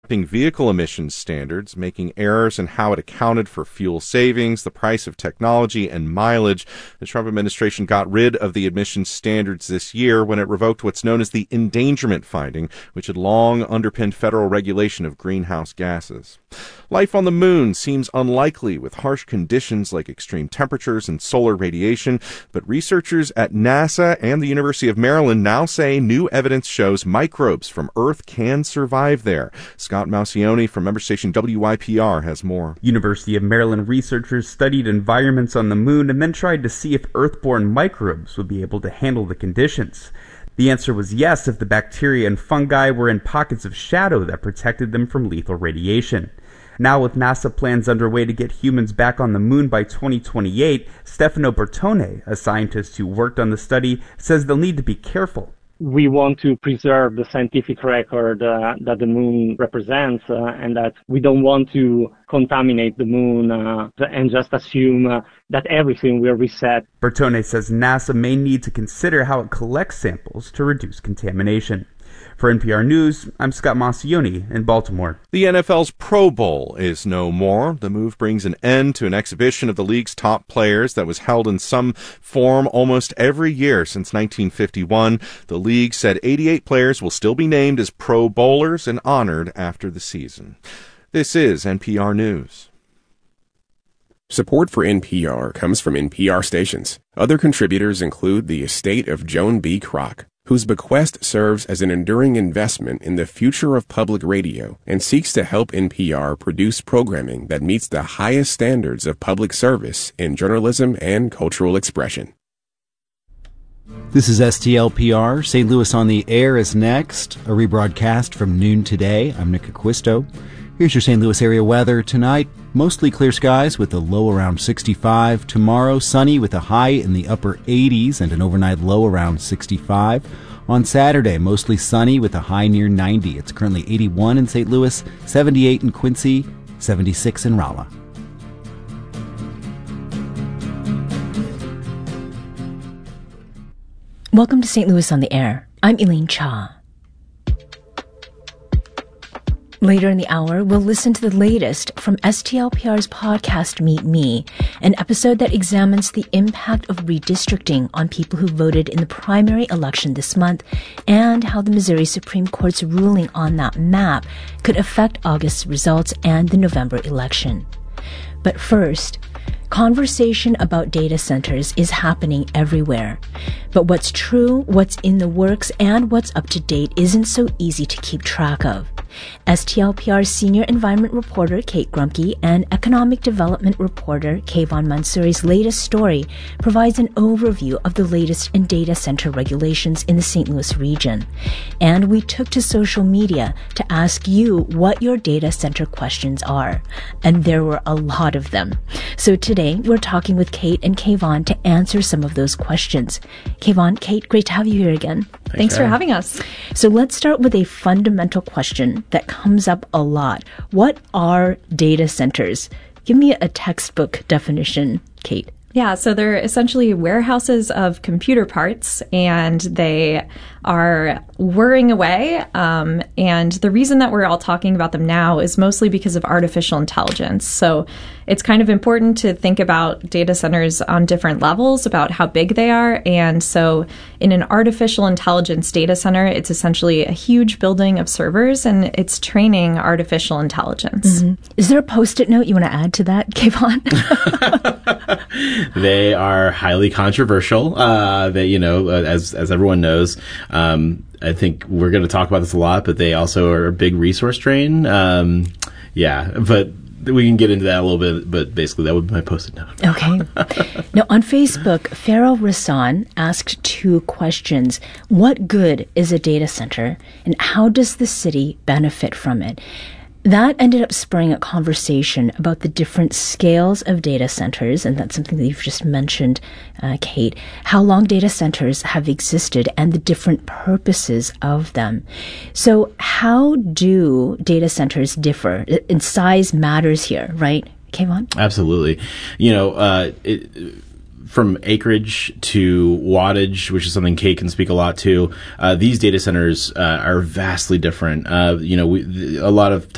vehicle emissions standards, making errors in how it accounted for fuel savings, the price of technology, and mileage. The Trump administration got rid of the emissions standards this year when it revoked what's known as the endangerment finding, which had long underpinned federal regulation of greenhouse gases. Life on the moon seems unlikely with harsh conditions like extreme temperatures and solar radiation, but researchers at NASA and the University of Maryland now say new evidence shows microbes from Earth can survive there. Scott Maucione from member station WYPR has more. University of Maryland researchers studied environments on the moon and then tried to see if Earth-born microbes would be able to handle the conditions. The answer was yes if the bacteria and fungi were in pockets of shadow that protected them from lethal radiation. Now, with NASA plans underway to get humans back on the moon by 2028, Stefano Bertone, a scientist who worked on the study, says they'll need to be careful. We want to preserve the scientific record that the moon represents, and that we don't want to contaminate the moon and just assume that everything will reset. Bertone says NASA may need to consider how it collects samples to reduce contamination. For NPR News, I'm Scott Maucione in Baltimore. The NFL's Pro Bowl is no more. The move brings an end to an exhibition of the league's top players that was held in some form almost every year since 1951. The league said 88 players will still be named as Pro Bowlers and honored after the season. This is NPR News. Support for NPR comes from NPR stations. Other contributors include the estate of Joan B. Kroc, whose bequest serves as an enduring investment in the future of public radio and seeks to help NPR produce programming that meets the highest standards of public service in journalism and cultural expression. This is STLPR. St. Louis on the Air is next, a rebroadcast from noon today. I'm Nick Acquisto. Here's your St. Louis area weather. Tonight, mostly clear skies with a low around 65. Tomorrow, sunny with a high in the upper 80s and an overnight low around 65. On Saturday, mostly sunny with a high near 90. It's currently 81 in St. Louis, 78 in Quincy, 76 in Rolla. Welcome to St. Louis on the Air. I'm Elaine Cha. Later in the hour, we'll listen to the latest from STLPR's podcast, Meet Me, an episode that examines the impact of redistricting on people who voted in the primary election this month and how the Missouri Supreme Court's ruling on that map could affect August's results and the November election. But first, conversation about data centers is happening everywhere. But what's true, what's in the works, and what's up to date isn't so easy to keep track of. STLPR's senior environment reporter Kate Grumke and economic development reporter Kayvon Mansouri's latest story provides an overview of the latest in data center regulations in the St. Louis region. And we took to social media to ask you what your data center questions are. And there were a lot of them. So today we're talking with Kate and Kayvon to answer some of those questions. Kayvon, Kate, great to have you here again. Thanks for having us. So let's start with a fundamental question that comes up a lot. What are data centers? Give me a textbook definition, Kate. Yeah, so they're essentially warehouses of computer parts, and they are whirring away. And the reason that we're all talking about them now is mostly because of artificial intelligence. So it's kind of important to think about data centers on different levels, about how big they are. And so in an artificial intelligence data center, it's essentially a huge building of servers, and it's training artificial intelligence. Mm-hmm. Is there a Post-it note you want to add to that, Kayvon? They are highly controversial. As everyone knows, I think we're going to talk about this a lot, but they also are a big resource drain. But we can get into that a little bit, but basically that would be my Post-it note. Okay. Now, on Facebook, Farrell Rassan asked 2 questions. What good is a data center, and how does the city benefit from it? That ended up spurring a conversation about the different scales of data centers, and that's something that you've just mentioned, Kate, how long data centers have existed and the different purposes of them. So how do data centers differ? And size matters here, right, Kayvon? Absolutely. From acreage to wattage, which is something Kate can speak a lot to, these data centers are vastly different. A lot of